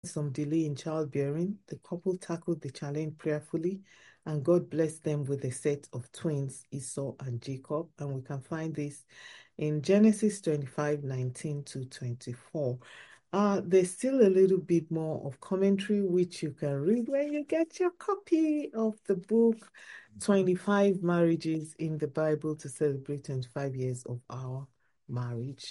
some delay in childbearing, the couple tackled the challenge prayerfully, and God blessed them with a set of twins, Esau and Jacob. And we can find this in Genesis 25:19-24. There's still a little bit more of commentary, which you can read when you get your copy of the book, 25 Marriages in the Bible to Celebrate 25 Years of Our Marriage.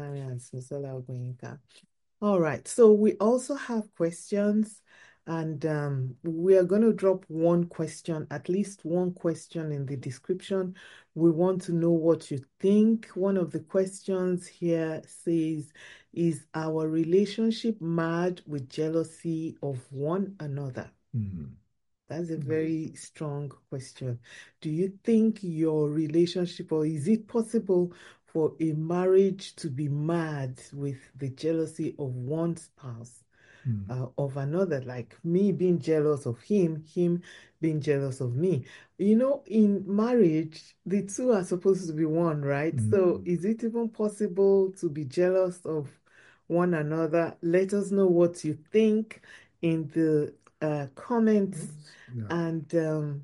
All right, so we also have questions, and we are going to drop one question, at least one question in the description. We want to know what you think. One of the questions here says, is our relationship marred with jealousy of one another? That's a very strong question. Do you think your relationship, or is it possible for a marriage to be marred with the jealousy of one spouse of another, like me being jealous of him being jealous of me? You know, in marriage, the two are supposed to be one, right? So is it even possible to be jealous of one another? Let us know what you think in the comments. And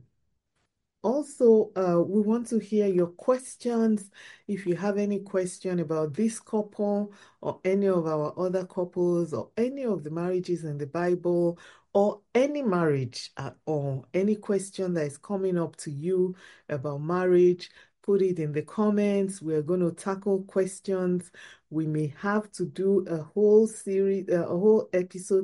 also, we want to hear your questions. If you have any question about this couple or any of our other couples or any of the marriages in the Bible or any marriage at all, any question that is coming up to you about marriage, put it in the comments. We're going to tackle questions. We may have to do a whole episode,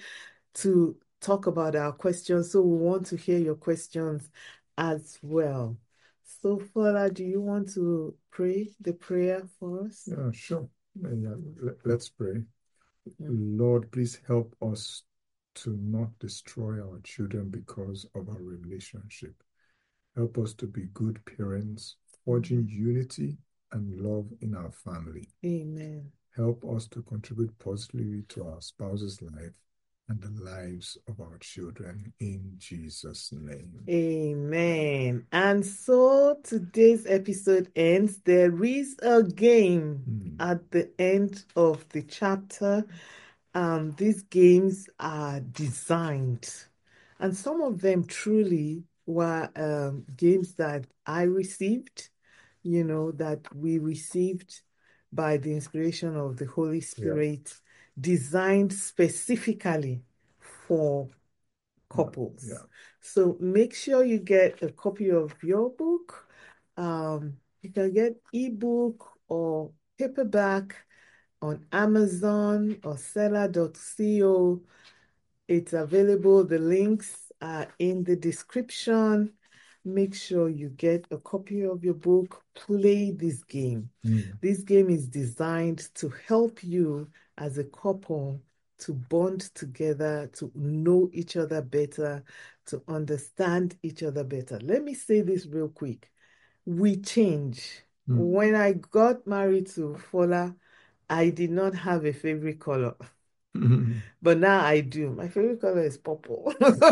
to talk about our questions. So we want to hear your questions as well. So, Fola, do you want to pray the prayer for us? Yeah, sure. Let's pray. Lord, please help us to not destroy our children because of our relationship. Help us to be good parents, forging unity and love in our family. Amen. Help us to contribute positively to our spouse's life and the lives of our children, in Jesus' name. Amen. And so today's episode ends. There is a game at the end of the chapter. These games are designed, and some of them truly were games that I received, that we received by the inspiration of the Holy Spirit. Designed specifically for couples. So make sure you get a copy of your book. You can get ebook or paperback on Amazon or seller.co. It's available. The links are in the description. Make sure you get a copy of your book. Play this game. This game is designed to help you as a couple to bond together, to know each other better, to understand each other better. Let me say this real quick. We change. When I got married to Fola, I did not have a favorite color. But now I do. My favorite color is purple.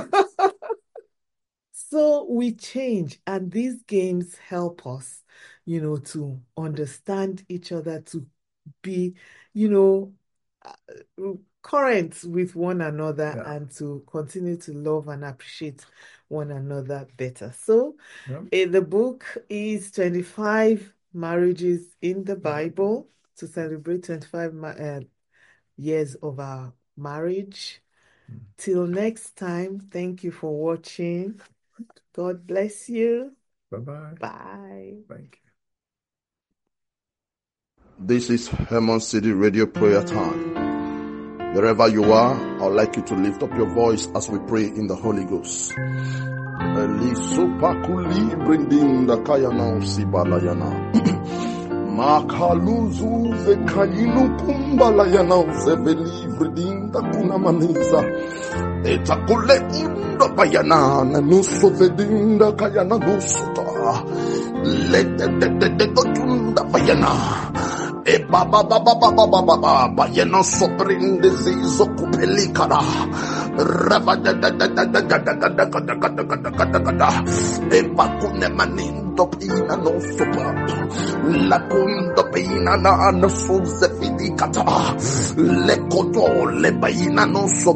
So we change, and these games help us, to understand each other, to be, current with one another, and to continue to love and appreciate one another better. So the book is 25 Marriages in the Bible to celebrate 25 years of our marriage. Till next time, thank you for watching. God bless you. Bye-bye. Bye. Thank you. This is Hermon City Radio Prayer Time. Wherever you are, I'd like you to lift up your voice as we pray in the Holy Ghost. Makaluzu ze kainu kumbala yana uzebeli vridinda kuna maniza etakule unda bayana na nuso vedinda kayana nusuta lete kotunda bayana e baba bayana soprinde zizo kupelikara e bakune manindo pina no sopa la kundo pina na no suze fidikata le koto le bayina no sopa